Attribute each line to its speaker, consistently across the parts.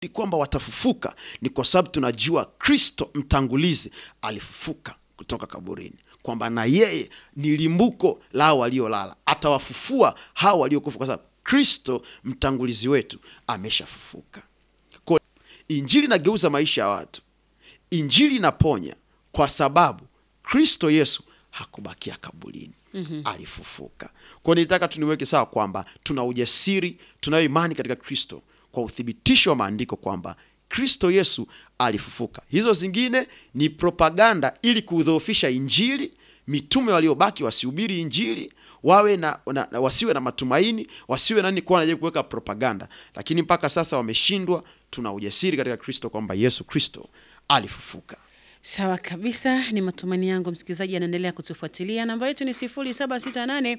Speaker 1: kwamba watafufuka ni kwa sababu tunajua Kristo mtangulizi alifufuka kutoka kaburini, kwamba na yeye ni limbuko lao waliolala, atawafufua hao waliokufa, kwa sababu Kristo mtangulizi wetu ameshafufuka. Kwa injili inageuza maisha ya watu, injili inaponya, kwa sababu Kristo Yesu hakubakia kaburini. Alifufuka. Kwa nilitaka tuniweke sawa kwamba tuna ujasiri, tunayo imani katika Kristo kwa uthibitisho wa maandiko kwamba Kristo Yesu alifufuka. Hizo zingine ni propaganda ili kudhoofisha injili. Mitume waliobaki wasihubiri injili, wasiwe na matumaini, wasiwe nani kwa anajaribu kuweka propaganda, lakini mpaka sasa wameshindwa. Tuna ujasiri katika Kristo kwamba Yesu Kristo alifufuka.
Speaker 2: Sawa kabisa, ni matumaini yangu msikilizaji anaendelea kutufuatilia. Namba yetu ni 0768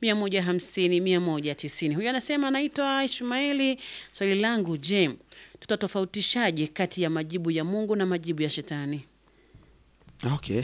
Speaker 2: 150 190. Huyu anasema anaitwa Ishmaeli. Swali langu, je, tutatofautishaje kati ya majibu ya Mungu na majibu ya shetani?
Speaker 1: Okay.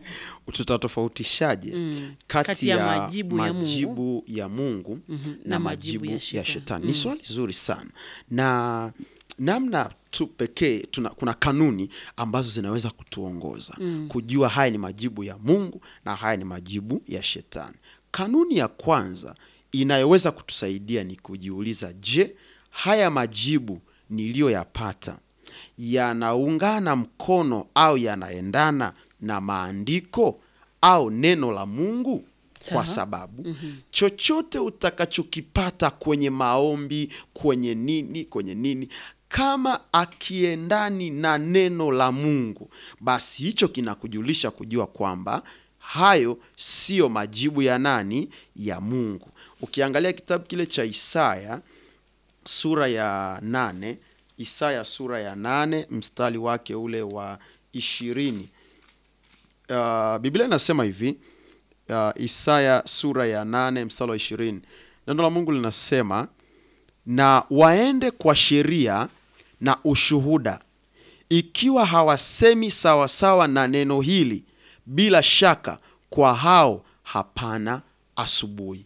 Speaker 1: Tutatofautishaje kati ya majibu ya Mungu na majibu ya shetani? Ni swali zuri sana. Na namna tu pekee kuna kanuni ambazo zinaweza kutuongoza kujua haya ni majibu ya Mungu na haya ni majibu ya shetani. Kanuni ya kwanza inayoweza kutusaidia ni kujiuliza, je, haya majibu niliyoyapata yanaungana mkono au yanaendana na maandiko au neno la Mungu? Kwa sababu chochote utakachokipata kwenye maombi, kwenye nini, kama akiendani na neno la Mungu, basi hicho kinakujulisha kujua kwamba hayo sio majibu ya nani? Ya Mungu. Ukiangalia kitabu kile cha Isaya sura ya 8, Isaya sura ya 8 mstari wake ule wa 20. Biblia inasema hivi, Isaya sura ya 8 mstari wa 20. Neno la Mungu linasema, na waende kwa sheria na ushuhuda, ikiwa hawasemi sawasawa na neno hili, bila shaka kwa hao hapana asubuhi.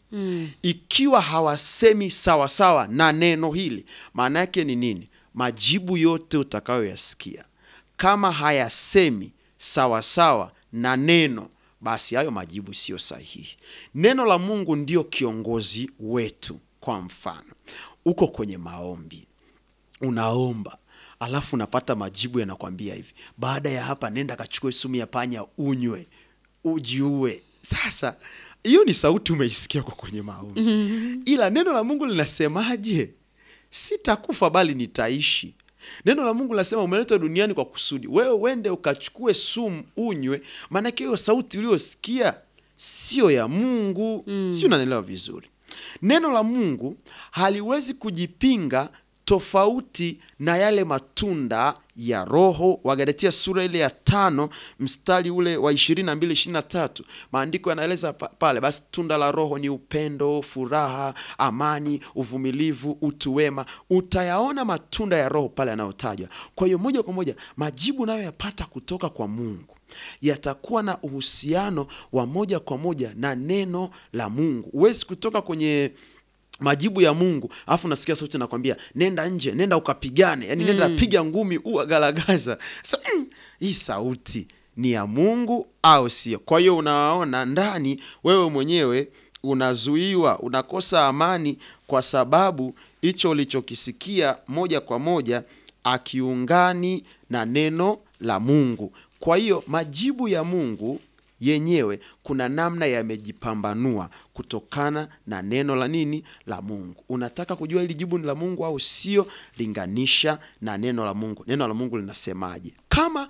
Speaker 1: Ikiwa hawasemi sawasawa na neno hili, maana yake ni nini? Majibu yote utakayoyasikia kama hayasemi sawasawa na neno, basi hayo majibu sio sahihi. Neno la Mungu ndio kiongozi wetu. Kwa mfano, uko kwenye maombi, unaomba, alafu unapata majibu yanakwambia hivi, baada ya hapa nenda kachukue sumu ya panya unywe, ujiue. Sasa hiyo ni sauti umeisikia kwa kwenye maombi. Ila neno la Mungu linasemaje? Sitakufa bali nitaishi. Neno la Mungu linasema umeletwa duniani kwa kusudi, wewe uende ukachukue sumu unywe. Maana hiyo sauti uliyosikia sio ya Mungu. Sio, unanielewa vizuri? Neno la Mungu haliwezi kujipinga tofauti na yale matunda ya Roho. Wagalatia sura ile ya 5 mstari ule wa 22-23, maandiko yanaeleza pale, basi tunda la Roho ni upendo, furaha, amani, uvumilivu, utu wema. Utayaona matunda ya Roho pale yanayotajwa. Kwa hiyo moja kwa moja majibu nayo yapata kutoka kwa Mungu yatakuwa na uhusiano wa moja kwa moja na neno la Mungu. Huwezi kutoka kwenye majibu ya Mungu alafu nasikia sauti nakwambia nenda nje, nenda ukapigane, yani nenda piga ngumi uagalagaza. Sasa hii sauti ni ya Mungu au sio? Kwa hiyo unaona ndani wewe mwenyewe unazuiwa, unakosa amani, kwa sababu hicho ulichokisikia moja kwa moja akiungani na neno la Mungu. Kwa hiyo majibu ya Mungu yenyewe kuna namna yamejipambanua kutokana na neno la nini? La Mungu. Unataka kujua hili jibu ni la Mungu au sio? Linganisha na neno la Mungu. Neno la Mungu linasemaje? Kama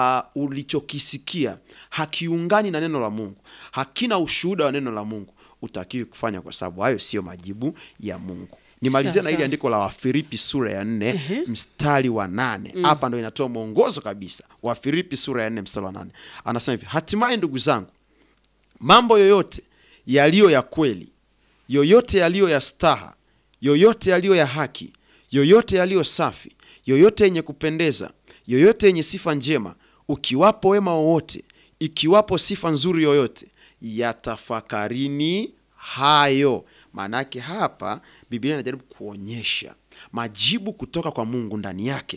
Speaker 1: ulichokisikia hakiungani na neno la Mungu, hakina ushuhuda wa neno la Mungu, utakiwi kufanya, kwa sababu hayo sio majibu ya Mungu. Nimalizia na ile andiko la Wafilipi sura ya 4 mstari wa 8. Hapa ndo inatoa mwongozo kabisa. Wafilipi sura ya 4 mstari wa 8. Anasema hivi, hatimaye ndugu zangu, mambo yoyote yaliyo ya kweli, yoyote yaliyo ya staha, yoyote yaliyo ya haki, yoyote yaliyo safi, yoyote yenye kupendeza, yoyote yenye sifa njema, ukiwapo wema wowote, ikiwapo sifa nzuri yoyote, yatafakarini hayo. Maanake hapa Biblia inajaribu kuonyesha majibu kutoka kwa Mungu ndani yake